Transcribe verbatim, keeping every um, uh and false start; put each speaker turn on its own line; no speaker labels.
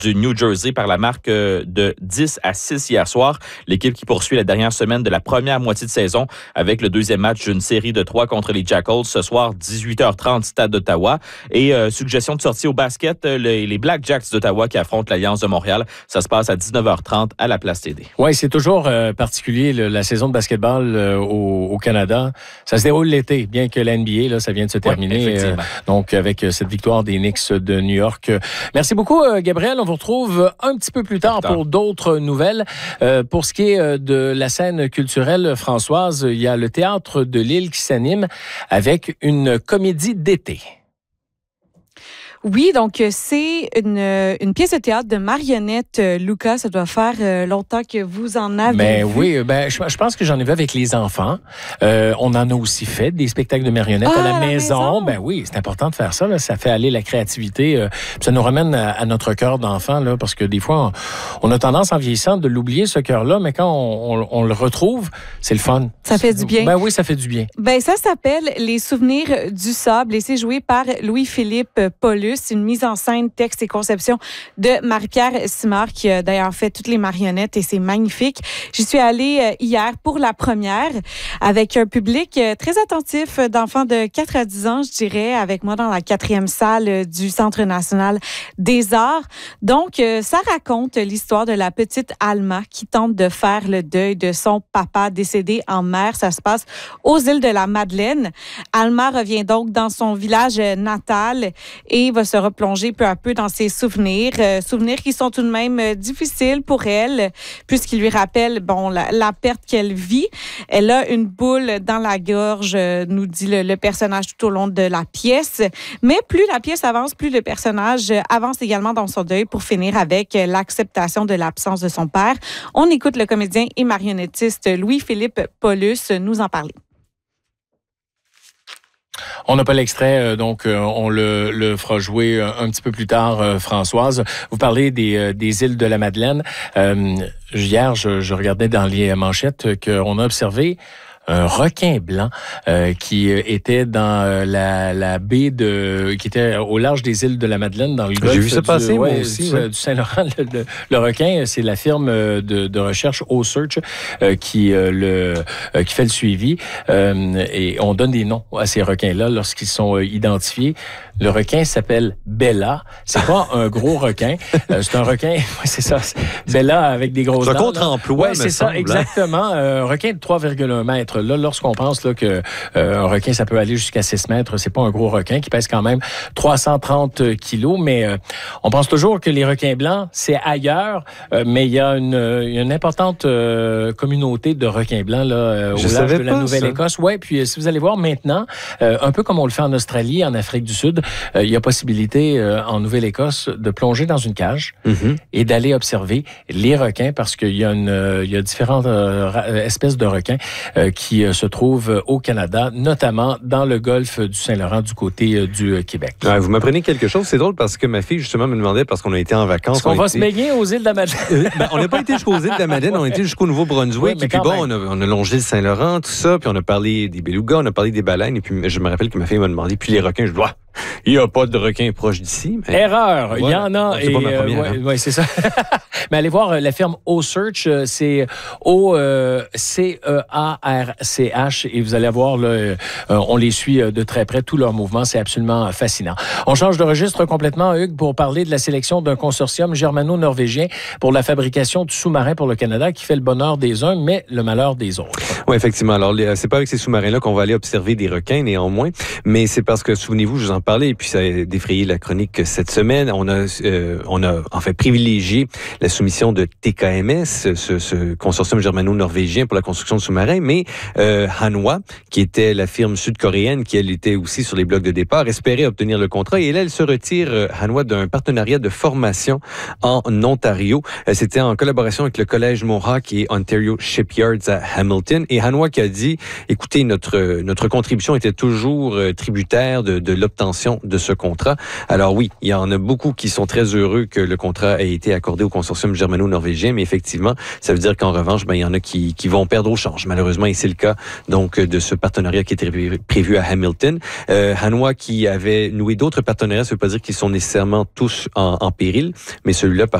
du New Jersey par la marque de dix à six hier soir. L'équipe qui poursuit la dernière semaine de la première moitié de saison avec le deuxième match d'une série de trois contre les Jackals ce soir, dix-huit heures trente, stade d'Ottawa. Et euh, suggestion de sortie au basket, les, les Blackjacks d'Ottawa qui affrontent l'Alliance de Montréal. Ça se passe à dix-neuf heures trente à la Place T D.
Oui, c'est toujours euh, particulier le, la saison de basketball euh, au, au Canada. Ça se déroule l'été, bien que la N B A, là, ça vient de se terminer.
Oui,
euh, donc, avec cette victoire des Knicks de New York. Merci beaucoup, euh, Gabriel. On vous retrouve un petit peu plus tard, plus tard. pour d'autres nouvelles. Euh, pour ce qui est de la scène culturelle françoise, il y a le Théâtre de l'Île qui s'anime avec une comédie d'été.
Oui, donc c'est une, une pièce de théâtre de marionnettes. Lucas, ça doit faire euh, longtemps que vous en avez
ben,
vu.
Oui, ben, je, je pense que j'en ai vu avec les enfants. Euh, on en a aussi fait des spectacles de marionnettes ah, à la, la maison. maison. Ben oui, c'est important de faire ça. Là. Ça fait aller la créativité. Euh, ça nous ramène à, à notre cœur d'enfant, là, parce que des fois, on, on a tendance en vieillissant de l'oublier, ce cœur-là, mais quand on, on, on le retrouve, c'est le fun.
Ça fait du bien.
Ben oui, ça fait du bien.
Ben ça s'appelle Les souvenirs du sable et c'est joué par Louis-Philippe Paulus. C'est une mise en scène, texte et conception de Marie-Pierre Simard qui a d'ailleurs fait toutes les marionnettes et c'est magnifique. J'y suis allée hier pour la première avec un public très attentif d'enfants de quatre à dix ans, je dirais, avec moi dans la quatrième salle du Centre national des arts. Donc, ça raconte l'histoire de la petite Alma qui tente de faire le deuil de son papa décédé en mer. Ça se passe aux îles de la Madeleine. Alma revient donc dans son village natal et va se replonger peu à peu dans ses souvenirs. Euh, souvenirs qui sont tout de même euh, difficiles pour elle, puisqu'ils lui rappellent bon, la, la perte qu'elle vit. Elle a une boule dans la gorge, euh, nous dit le, le personnage tout au long de la pièce. Mais plus la pièce avance, plus le personnage avance également dans son deuil pour finir avec l'acceptation de l'absence de son père. On écoute le comédien et marionnettiste Louis-Philippe Paulus nous en parler.
On n'a pas l'extrait, euh, donc euh, on le, le fera jouer euh, un petit peu plus tard, euh, Françoise. Vous parlez des, euh, des îles de la Madeleine. Euh, hier, je, je regardais dans les manchettes qu'on a observé un requin blanc euh, qui était dans euh, la, la baie de... qui était au large des îles de la Madeleine, dans le golfe.
J'ai vu ça passer,
du,
moi
ouais,
aussi.
Du,
ouais.
du Saint-Laurent. Le, le, le requin, c'est la firme de, de recherche O-Search euh, qui, euh, le, euh, qui fait le suivi. Euh, et on donne des noms à ces requins-là lorsqu'ils sont euh, identifiés. Le requin s'appelle Bella. C'est pas un gros requin. Euh, c'est un requin... Ouais, c'est ça. Bella avec des grosses dents.
C'est un contre-emploi,
ouais, c'est ça,
semble,
exactement. Un requin de trois virgule un mètres. Là, lorsqu'on pense là, que euh, un requin, ça peut aller jusqu'à six mètres, c'est pas un gros requin qui pèse quand même trois cent trente kilos, mais euh, on pense toujours que les requins blancs, c'est ailleurs, euh, mais il y a une, une importante euh, communauté de requins blancs là, euh, au large de la Nouvelle-Écosse. Oui, puis si vous allez voir maintenant, euh, un peu comme on le fait en Australie, en Afrique du Sud, euh, il y a possibilité euh, en Nouvelle-Écosse de plonger dans une cage mm-hmm. et d'aller observer les requins parce qu'il y a, une, euh, il y a différentes euh, espèces de requins euh, qui euh, se trouvent au Canada, notamment dans le golfe du Saint-Laurent du côté euh, du euh, Québec.
Ouais, vous m'apprenez quelque chose, c'est drôle parce que ma fille justement me demandait, parce qu'on a été en vacances.
Est-ce qu'on va
été...
se baigner aux îles de la Madeleine?
ben, on n'a pas été jusqu'aux îles de la Madeleine, on a été jusqu'au Nouveau-Brunswick. Oui, et puis bon, on a, on a longé le Saint-Laurent, tout ça, puis on a parlé des belugas, on a parlé des baleines, et puis je me rappelle que ma fille m'a demandé, puis les requins, je dois. Il n'y a pas de requins proches d'ici. Mais...
Erreur, il ouais, y en a.
C'est et, pas ma première.
Euh, ouais, ouais, c'est ça. Mais allez voir la firme O-Search, c'est O C E A R C H et vous allez voir, là, euh, on les suit de très près, tous leurs mouvements, c'est absolument fascinant. On change de registre complètement, Hugues, pour parler de la sélection d'un consortium germano-norvégien pour la fabrication de sous-marins pour le Canada qui fait le bonheur des uns, mais le malheur des autres.
Oui, effectivement. Alors, c'est pas avec ces sous-marins-là qu'on va aller observer des requins, néanmoins, mais c'est parce que, souvenez-vous, je vous en parlais, et puis ça a défrayé la chronique cette semaine. On a, euh, on a en fait privilégié la soumission de T K M S, ce, ce consortium germano-norvégien pour la construction de sous-marins, mais euh, Hanwha, qui était la firme sud-coréenne, qui elle était aussi sur les blocs de départ, espérait obtenir le contrat. Et là, elle se retire, euh, Hanwha, d'un partenariat de formation en Ontario. Euh, c'était en collaboration avec le Collège Mohawk et Ontario Shipyards à Hamilton. Et Hanwha qui a dit, écoutez, notre, notre contribution était toujours euh, tributaire de, de l'obtention l'extension de ce contrat. Alors oui, il y en a beaucoup qui sont très heureux que le contrat ait été accordé au consortium germano-norvégien, mais effectivement, ça veut dire qu'en revanche, ben, il y en a qui, qui vont perdre au change, malheureusement, et c'est le cas donc de ce partenariat qui était prévu à Hamilton. Euh, Hanwha qui avait noué d'autres partenariats, ça ne veut pas dire qu'ils sont nécessairement tous en, en péril, mais celui-là, par